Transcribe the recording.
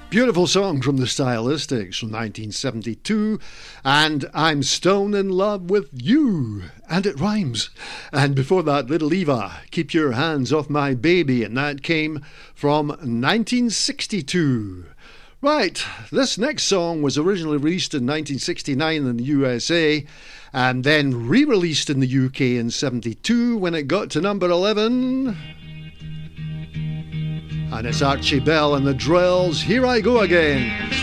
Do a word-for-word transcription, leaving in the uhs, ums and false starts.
Beautiful song from the Stylistics from nineteen seventy-two, and I'm Stone in Love with You, and it rhymes. And before that, Little Eva, Keep Your Hands Off My Baby, and that came from nineteen sixty-two. Right, this next song was originally released in nineteen sixty-nine in the U S A, and then re-released in the U K in seventy-two when it got to number eleven. And it's Archie Bell and the Drills, Here I Go Again.